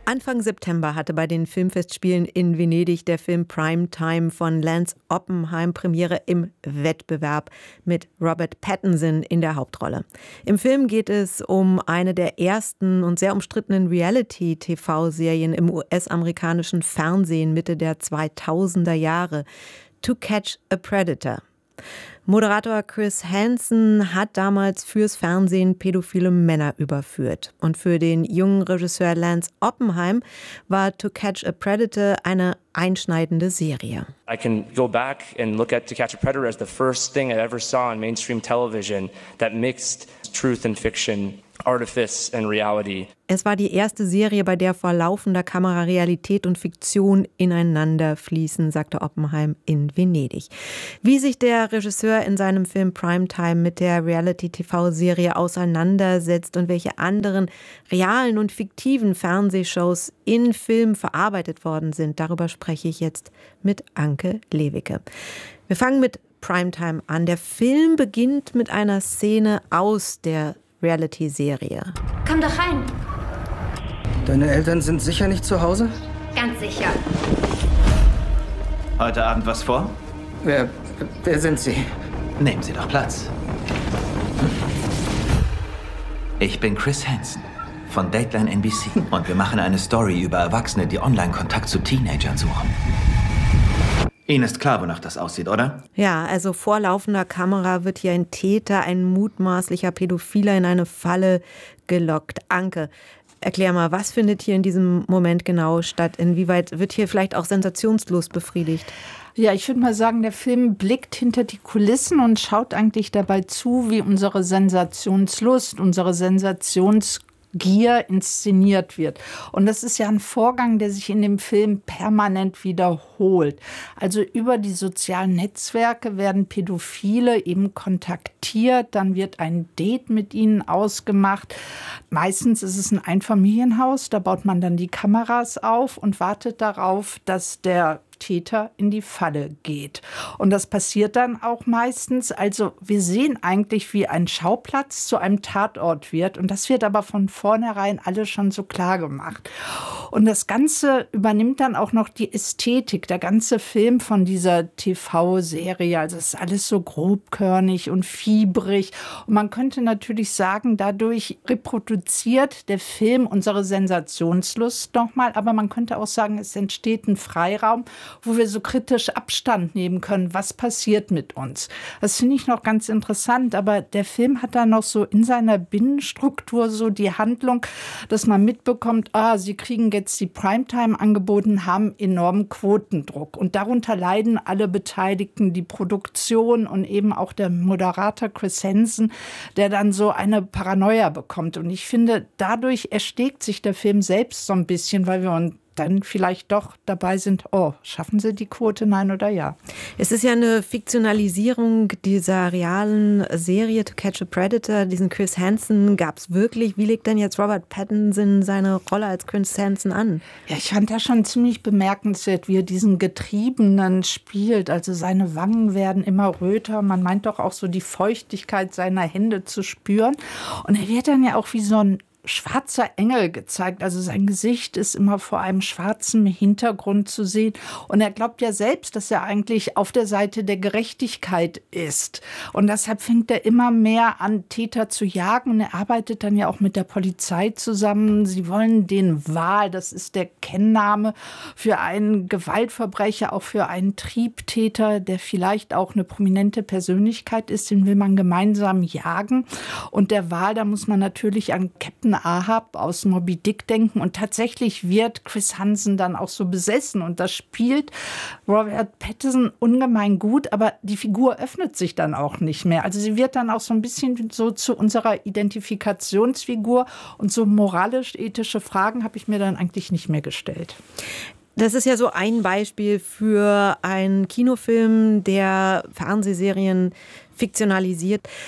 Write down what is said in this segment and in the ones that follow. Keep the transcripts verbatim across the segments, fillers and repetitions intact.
Anfang September hatte bei den Filmfestspielen in Venedig der Film Primetime von Lance Oppenheim Premiere im Wettbewerb mit Robert Pattinson in der Hauptrolle. Im Film geht es um eine der ersten und sehr umstrittenen Reality-T V-Serien im U S-amerikanischen Fernsehen Mitte der zweitausender Jahre, To Catch a Predator. Moderator Chris Hansen hat damals fürs Fernsehen pädophile Männer überführt. Und für den jungen Regisseur Lance Oppenheim war To Catch a Predator eine einschneidende Serie. I can go back and look at To Catch a Predator as the first thing I ever saw on mainstream television that mixed truth and fiction, artifice and reality. Es war die erste Serie, bei der vor laufender Kamera Realität und Fiktion ineinander fließen, sagte Oppenheim in Venedig. Wie sich der Regisseur in seinem Film Primetime mit der Reality-T V-Serie auseinandersetzt und welche anderen realen und fiktiven Fernsehshows in Film verarbeitet worden sind, darüber spreche ich jetzt mit Anke Lewicke. Wir fangen mit Primetime an. Der Film beginnt mit einer Szene aus der Reality-Serie. Komm doch rein. Deine Eltern sind sicher nicht zu Hause? Ganz sicher. Heute Abend was vor? Wer, wer sind Sie? Nehmen Sie doch Platz. Ich bin Chris Hansen von Dateline N B C und wir machen eine Story über Erwachsene, die Online-Kontakt zu Teenagern suchen. Ihnen ist klar, wonach das aussieht, oder? Ja, also vor laufender Kamera wird hier ein Täter, ein mutmaßlicher Pädophiler in eine Falle gelockt. Anke, erklär mal, was findet hier in diesem Moment genau statt? Inwieweit wird hier vielleicht auch Sensationslust befriedigt? Ja, ich würde mal sagen, der Film blickt hinter die Kulissen und schaut eigentlich dabei zu, wie unsere Sensationslust, unsere Sensationsgier inszeniert wird. Und das ist ja ein Vorgang, der sich in dem Film permanent wiederholt. Also über die sozialen Netzwerke werden Pädophile eben kontaktiert, dann wird ein Date mit ihnen ausgemacht. Meistens ist es ein Einfamilienhaus, da baut man dann die Kameras auf und wartet darauf, dass der Täter in die Falle geht. Und das passiert dann auch meistens. Also wir sehen eigentlich, wie ein Schauplatz zu einem Tatort wird. Und das wird aber von vornherein alles schon so klar gemacht. Und das Ganze übernimmt dann auch noch die Ästhetik. Der ganze Film von dieser T V-Serie. Also es ist alles so grobkörnig und fiebrig. Und man könnte natürlich sagen, dadurch reproduziert der Film unsere Sensationslust nochmal. Aber man könnte auch sagen, es entsteht ein Freiraum, wo wir so kritisch Abstand nehmen können, was passiert mit uns. Das finde ich noch ganz interessant, aber der Film hat da noch so in seiner Binnenstruktur so die Handlung, dass man mitbekommt, ah, sie kriegen jetzt die Primetime angeboten, haben enormen Quotendruck und darunter leiden alle Beteiligten, die Produktion und eben auch der Moderator Chris Hansen, der dann so eine Paranoia bekommt. Und ich finde, dadurch ersteckt sich der Film selbst so ein bisschen, weil wir uns dann vielleicht doch dabei sind, oh, schaffen sie die Quote, nein oder ja? Es ist ja eine Fiktionalisierung dieser realen Serie To Catch a Predator, diesen Chris Hansen gab es wirklich. Wie legt denn jetzt Robert Pattinson seine Rolle als Chris Hansen an? Ja, ich fand das schon ziemlich bemerkenswert, wie er diesen Getriebenen spielt. Also seine Wangen werden immer röter. Man meint doch auch so die Feuchtigkeit seiner Hände zu spüren. Und er wird dann ja auch wie so ein schwarzer Engel gezeigt. Also sein Gesicht ist immer vor einem schwarzen Hintergrund zu sehen. Und er glaubt ja selbst, dass er eigentlich auf der Seite der Gerechtigkeit ist. Und deshalb fängt er immer mehr an, Täter zu jagen. Und er arbeitet dann ja auch mit der Polizei zusammen. Sie wollen den Wal, das ist der Kennname für einen Gewaltverbrecher, auch für einen Triebtäter, der vielleicht auch eine prominente Persönlichkeit ist, den will man gemeinsam jagen. Und der Wal, da muss man natürlich an Captain Ahab aus Moby Dick denken und tatsächlich wird Chris Hansen dann auch so besessen und das spielt Robert Pattinson ungemein gut, aber die Figur öffnet sich dann auch nicht mehr. Also sie wird dann auch so ein bisschen so zu unserer Identifikationsfigur und so moralisch-ethische Fragen habe ich mir dann eigentlich nicht mehr gestellt. Das ist ja so ein Beispiel für einen Kinofilm, der Fernsehserien fiktionalisiert.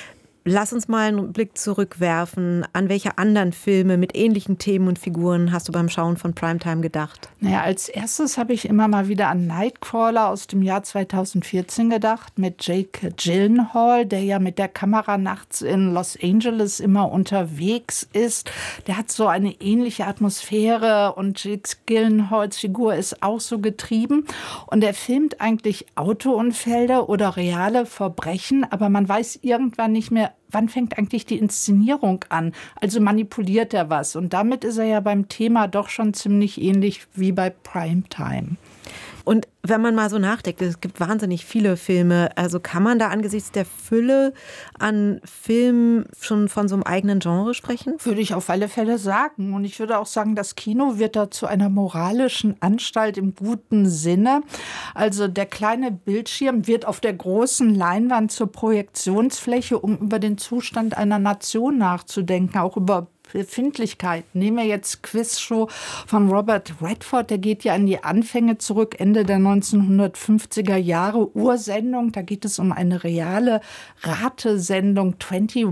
Lass uns mal einen Blick zurückwerfen. An welche anderen Filme mit ähnlichen Themen und Figuren hast du beim Schauen von Primetime gedacht? Naja, als erstes habe ich immer mal wieder an Nightcrawler aus dem Jahr zweitausendvierzehn gedacht mit Jake Gyllenhaal, der ja mit der Kamera nachts in Los Angeles immer unterwegs ist. Der hat so eine ähnliche Atmosphäre und Jake Gyllenhaals Figur ist auch so getrieben. Und er filmt eigentlich Autounfälle oder reale Verbrechen, aber man weiß irgendwann nicht mehr, wann fängt eigentlich die Inszenierung an? Also manipuliert er was? Und damit ist er ja beim Thema doch schon ziemlich ähnlich wie bei Primetime. Und wenn man mal so nachdenkt, es gibt wahnsinnig viele Filme, also kann man da angesichts der Fülle an Filmen schon von so einem eigenen Genre sprechen? Würde ich auf alle Fälle sagen. Und ich würde auch sagen, das Kino wird da zu einer moralischen Anstalt im guten Sinne. Also der kleine Bildschirm wird auf der großen Leinwand zur Projektionsfläche, um über den Zustand einer Nation nachzudenken, auch über Befindlichkeit. Nehmen wir jetzt Quizshow von Robert Redford, der geht ja an die Anfänge zurück, Ende der neunzehnhundertfünfziger Jahre, Ursendung, da geht es um eine reale Ratesendung einundzwanzig.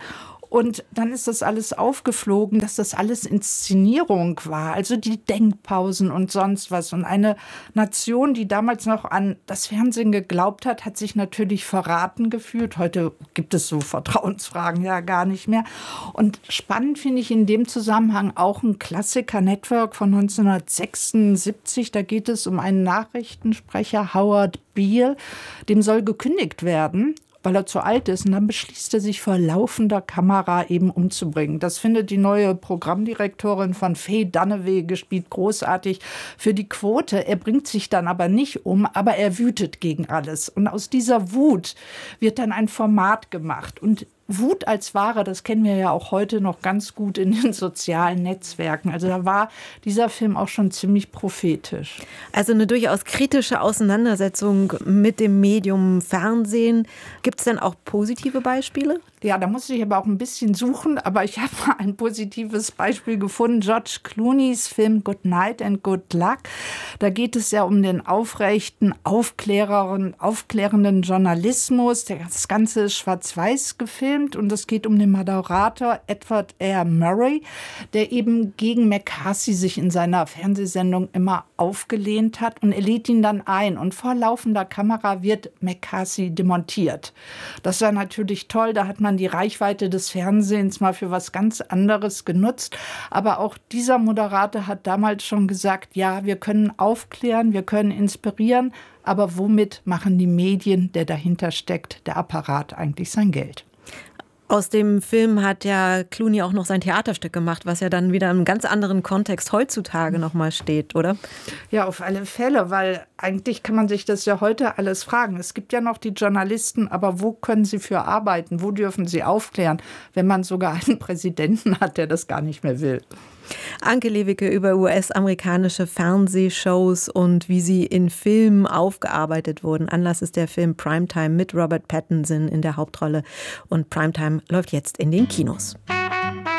Und dann ist das alles aufgeflogen, dass das alles Inszenierung war, also die Denkpausen und sonst was. Und eine Nation, die damals noch an das Fernsehen geglaubt hat, hat sich natürlich verraten gefühlt. Heute gibt es so Vertrauensfragen ja gar nicht mehr. Und spannend finde ich in dem Zusammenhang auch ein Klassiker, Network von neunzehnhundertsechsundsiebzig. Da geht es um einen Nachrichtensprecher, Howard Beale. Dem soll gekündigt werden, weil er zu alt ist. Und dann beschließt er sich vor laufender Kamera eben umzubringen. Das findet die neue Programmdirektorin von Faye Dunaway, gespielt großartig für die Quote. Er bringt sich dann aber nicht um, aber er wütet gegen alles. Und aus dieser Wut wird dann ein Format gemacht. Und Wut als Ware, das kennen wir ja auch heute noch ganz gut in den sozialen Netzwerken. Also da war dieser Film auch schon ziemlich prophetisch. Also eine durchaus kritische Auseinandersetzung mit dem Medium Fernsehen. Gibt es denn auch positive Beispiele? Ja, da muss ich aber auch ein bisschen suchen, aber ich habe mal ein positives Beispiel gefunden. George Clooneys Film Good Night and Good Luck. Da geht es ja um den aufrechten, aufklärenden, aufklärenden Journalismus. Das Ganze ist schwarz-weiß gefilmt und es geht um den Moderator Edward R. Murray, der eben gegen McCarthy sich in seiner Fernsehsendung immer aufgelehnt hat, und er lädt ihn dann ein und vor laufender Kamera wird McCarthy demontiert. Das war natürlich toll, da hat man die Reichweite des Fernsehens mal für was ganz anderes genutzt. Aber auch dieser Moderator hat damals schon gesagt, ja, wir können aufklären, wir können inspirieren, aber womit machen die Medien, der dahinter steckt, der Apparat, eigentlich sein Geld? Aus dem Film hat ja Clooney auch noch sein Theaterstück gemacht, was ja dann wieder in einem ganz anderen Kontext heutzutage nochmal steht, oder? Ja, auf alle Fälle, weil eigentlich kann man sich das ja heute alles fragen. Es gibt ja noch die Journalisten, aber wo können sie für arbeiten? Wo dürfen sie aufklären, wenn man sogar einen Präsidenten hat, der das gar nicht mehr will? Anke Lewicke über U S-amerikanische Fernsehshows und wie sie in Filmen aufgearbeitet wurden. Anlass ist der Film Primetime mit Robert Pattinson in der Hauptrolle. Und Primetime läuft jetzt in den Kinos.